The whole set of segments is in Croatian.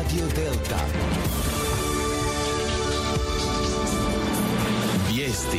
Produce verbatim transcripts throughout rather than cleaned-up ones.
Radio Delta. Vijesti.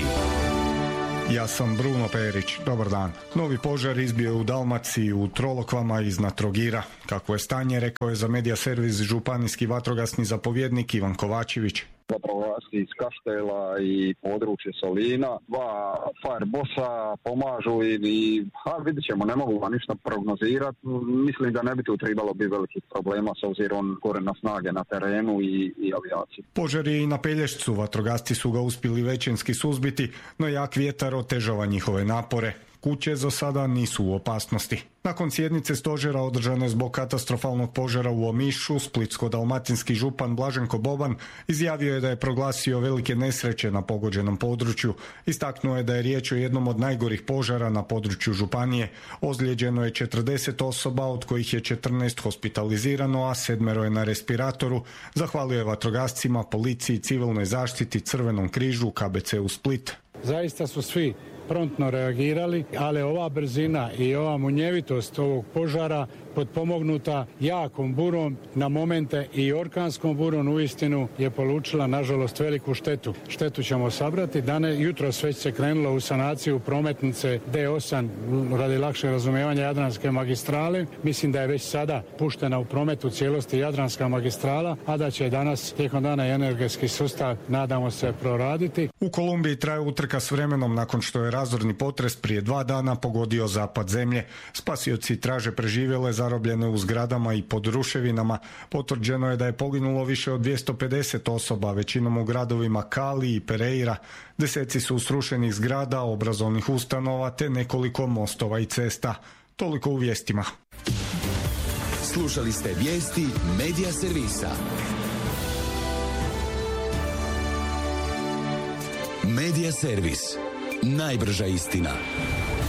Ja sam Bruno Perić. Dobar dan. Novi požar izbio u Dalmaciji u Trolokvama iznad Trogira. Kakvo je stanje, rekao je za Medija servis županijski vatrogasni zapovjednik Ivan Kovačević. Vatrogasci iz Kaštela i područje Solina, dva firebossa pomažu i, i a vidit ćemo, ne mogu vam ništa prognozirati. Mislim da ne bi tu trebalo biti velikih problema s obzirom gore na snage na terenu i, i avijaciju. Požar je i na Pelješcu, vatrogasci su ga uspjeli većinski suzbiti, no jak vjetar otežava njihove napore. Kuće za sada nisu u opasnosti. Nakon sjednice stožera održane zbog katastrofalnog požara u Omišu, splitsko-dalmatinski župan Blaženko Boban izjavio je da je proglasio velike nesreće na pogođenom području. Istaknuo je da je riječ o jednom od najgorih požara na području županije. Ozlijeđeno je četrdeset osoba, od kojih je četrnaest hospitalizirano, a sedmero je na respiratoru. Zahvalio je vatrogascima, policiji, civilnoj zaštiti, Crvenom križu, K B C u Split. Zaista su svi promptno reagirali, ali ova brzina i ova munjevitost ovog požara potpomognuta jakom burom na momente i orkanskom burom uistinu je polučila nažalost veliku štetu. Štetu ćemo sabrati. Dane, jutros već se krenulo u sanaciju prometnice D osam radi lakšeg razumijevanja Jadranske magistrale. Mislim da je već sada puštena u promet u cijelosti Jadranska magistrala, a da će danas tijekom dana i energetski sustav, nadamo se, proraditi. U Kolumbiji traje utrka s vremenom nakon što je razorni potres prije dva dana pogodio zapad zemlje. Spasioci traže preživjele zarobljene u zgradama i pod ruševinama. Potvrđeno je da je poginulo više od dvjesto pedeset osoba, većinom u gradovima Cali i Pereira. Deseci su srušenih zgrada, obrazovnih ustanova te nekoliko mostova i cesta. Toliko u vijestima. Slušali ste vijesti Medija servisa. Medija servis. Najbrža istina.